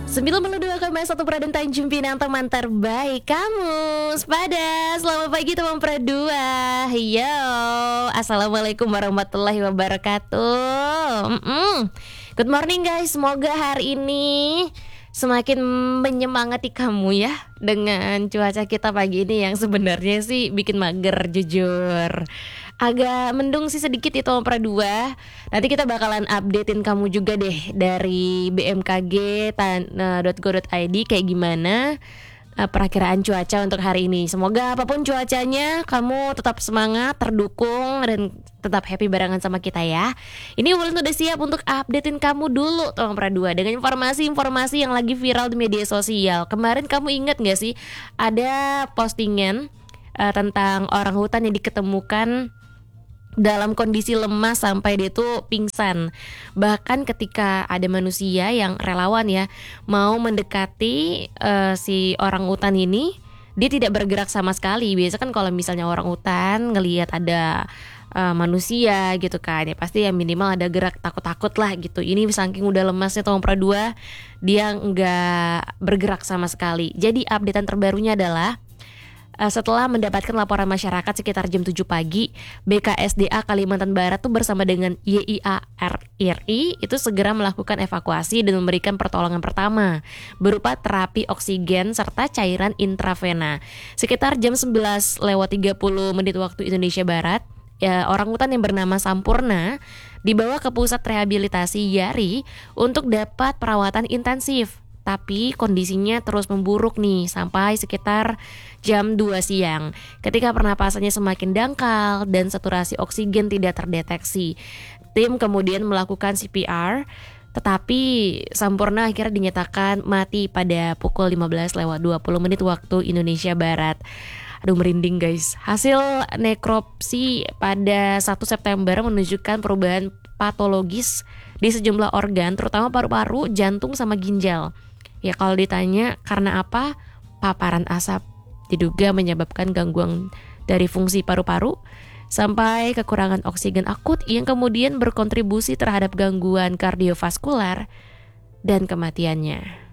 92,1 Praden Tanjung Pinang, teman terbaik kamu. Sepada selamat pagi teman Pradua. Yo, assalamualaikum warahmatullahi wabarakatuh. Good morning guys, semoga hari ini semakin menyemangati kamu ya, dengan cuaca kita pagi ini yang sebenarnya sih bikin mager jujur. Agak mendung sih sedikit itu Om Pradua. Nanti kita bakalan updatein kamu juga deh dari bmkg.go.id kayak gimana perakiraan cuaca untuk hari ini. Semoga apapun cuacanya kamu tetap semangat, terdukung, dan tetap happy barengan sama kita ya. Ini Wulan udah siap untuk updatein kamu dulu Om Pradua dengan informasi-informasi yang lagi viral di media sosial. Kemarin kamu ingat gak sih ada postingan tentang orang hutan yang diketemukan dalam kondisi lemas sampai dia tuh pingsan. Bahkan ketika ada manusia yang relawan ya mau mendekati si orang hutan ini, dia tidak bergerak sama sekali. Biasa kan kalau misalnya orang hutan ngelihat ada manusia gitu kan, ya pasti ya minimal ada gerak, takut-takut lah gitu. Ini saking udah lemasnya Om Pradua, dia nggak bergerak sama sekali. Jadi updatean terbarunya adalah setelah mendapatkan laporan masyarakat sekitar jam 7 pagi, BKSDA Kalimantan Barat tuh bersama dengan YIA-RI itu segera melakukan evakuasi dan memberikan pertolongan pertama berupa terapi oksigen serta cairan intravena. Sekitar jam 11:30 waktu Indonesia Barat, ya, orang hutan yang bernama Sampurna dibawa ke pusat rehabilitasi YARI untuk dapat perawatan intensif. Tapi kondisinya terus memburuk nih sampai sekitar jam 2 siang ketika pernapasannya semakin dangkal dan saturasi oksigen tidak terdeteksi. Tim kemudian melakukan CPR, tetapi Sampurna akhirnya dinyatakan mati pada pukul 15:20 waktu Indonesia Barat. Aduh, merinding guys. Hasil nekropsi pada 1 September menunjukkan perubahan patologis di sejumlah organ, terutama paru-paru, jantung, sama ginjal. Ya kalau ditanya karena apa, paparan asap diduga menyebabkan gangguan dari fungsi paru-paru sampai kekurangan oksigen akut yang kemudian berkontribusi terhadap gangguan kardiovaskular dan kematiannya.